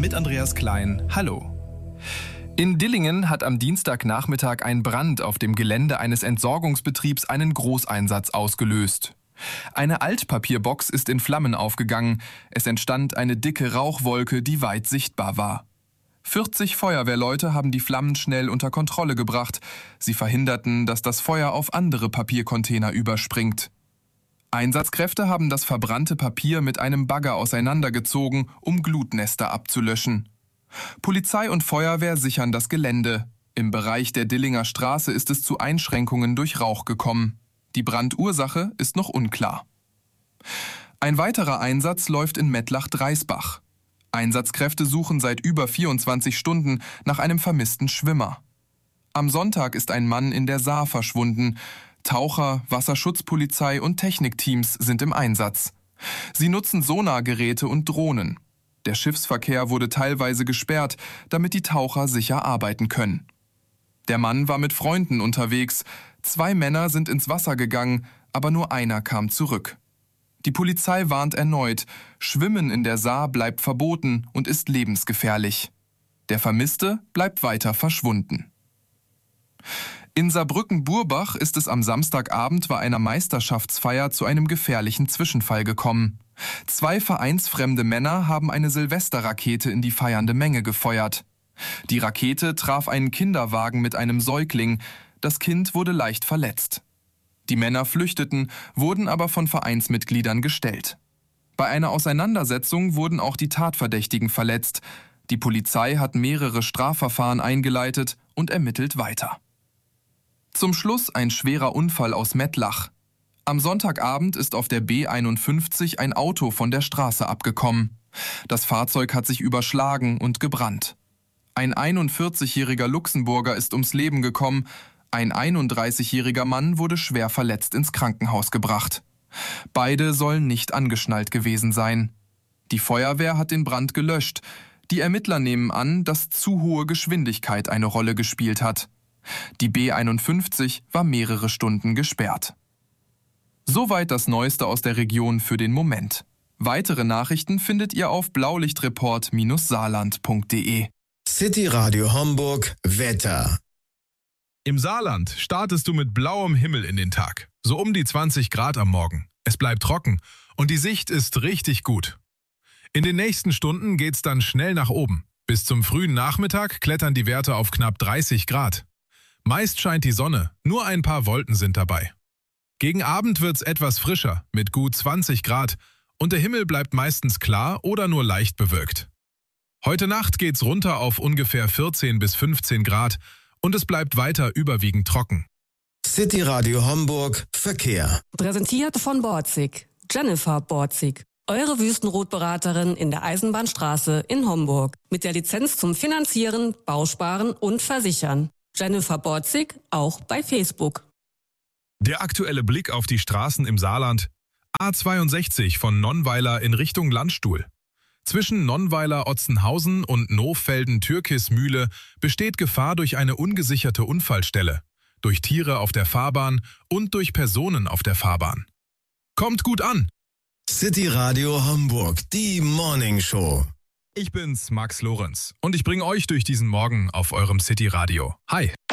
mit Andreas Klein. Hallo. In Dillingen hat am Dienstagnachmittag ein Brand auf dem Gelände eines Entsorgungsbetriebs einen Großeinsatz ausgelöst. Eine Altpapierbox ist in Flammen aufgegangen. Es entstand eine dicke Rauchwolke, die weit sichtbar war. 40 Feuerwehrleute haben die Flammen schnell unter Kontrolle gebracht. Sie verhinderten, dass das Feuer auf andere Papiercontainer überspringt. Einsatzkräfte haben das verbrannte Papier mit einem Bagger auseinandergezogen, um Glutnester abzulöschen. Polizei und Feuerwehr sichern das Gelände. Im Bereich der Dillinger Straße ist es zu Einschränkungen durch Rauch gekommen. Die Brandursache ist noch unklar. Ein weiterer Einsatz läuft in Mettlach-Dreisbach. Einsatzkräfte suchen seit über 24 Stunden nach einem vermissten Schwimmer. Am Sonntag ist ein Mann in der Saar verschwunden. Taucher, Wasserschutzpolizei und Technikteams sind im Einsatz. Sie nutzen Sonargeräte und Drohnen. Der Schiffsverkehr wurde teilweise gesperrt, damit die Taucher sicher arbeiten können. Der Mann war mit Freunden unterwegs. 2 Männer sind ins Wasser gegangen, aber nur einer kam zurück. Die Polizei warnt erneut, Schwimmen in der Saar bleibt verboten und ist lebensgefährlich. Der Vermisste bleibt weiter verschwunden. In Saarbrücken-Burbach ist es am Samstagabend bei einer Meisterschaftsfeier zu einem gefährlichen Zwischenfall gekommen. 2 vereinsfremde Männer haben eine Silvesterrakete in die feiernde Menge gefeuert. Die Rakete traf einen Kinderwagen mit einem Säugling. Das Kind wurde leicht verletzt. Die Männer flüchteten, wurden aber von Vereinsmitgliedern gestellt. Bei einer Auseinandersetzung wurden auch die Tatverdächtigen verletzt. Die Polizei hat mehrere Strafverfahren eingeleitet und ermittelt weiter. Zum Schluss ein schwerer Unfall aus Mettlach. Am Sonntagabend ist auf der B51 ein Auto von der Straße abgekommen. Das Fahrzeug hat sich überschlagen und gebrannt. Ein 41-jähriger Luxemburger ist ums Leben gekommen. Ein 31-jähriger Mann wurde schwer verletzt ins Krankenhaus gebracht. Beide sollen nicht angeschnallt gewesen sein. Die Feuerwehr hat den Brand gelöscht. Die Ermittler nehmen an, dass zu hohe Geschwindigkeit eine Rolle gespielt hat. Die B51 war mehrere Stunden gesperrt. Soweit das Neueste aus der Region für den Moment. Weitere Nachrichten findet ihr auf blaulichtreport-saarland.de. City Radio Homburg Wetter. Im Saarland startest du mit blauem Himmel in den Tag. So um die 20 Grad am Morgen. Es bleibt trocken und die Sicht ist richtig gut. In den nächsten Stunden geht's dann schnell nach oben. Bis zum frühen Nachmittag klettern die Werte auf knapp 30 Grad. Meist scheint die Sonne, nur ein paar Wolken sind dabei. Gegen Abend wird's etwas frischer, mit gut 20 Grad und der Himmel bleibt meistens klar oder nur leicht bewölkt. Heute Nacht geht's runter auf ungefähr 14 bis 15 Grad und es bleibt weiter überwiegend trocken. City Radio Homburg Verkehr. Präsentiert von Borzig. Jennifer Borzig. Eure Wüstenrotberaterin in der Eisenbahnstraße in Homburg. Mit der Lizenz zum Finanzieren, Bausparen und Versichern. Jennifer Borzig, auch bei Facebook. Der aktuelle Blick auf die Straßen im Saarland. A62 von Nonnweiler in Richtung Landstuhl. Zwischen Nonnweiler-Otzenhausen und Nohfelden-Türkismühle besteht Gefahr durch eine ungesicherte Unfallstelle, durch Tiere auf der Fahrbahn und durch Personen auf der Fahrbahn. Kommt gut an! City Radio Homburg, die Morning Show. Ich bin's, Max Lorenz, und ich bringe euch durch diesen Morgen auf eurem City Radio. Hi!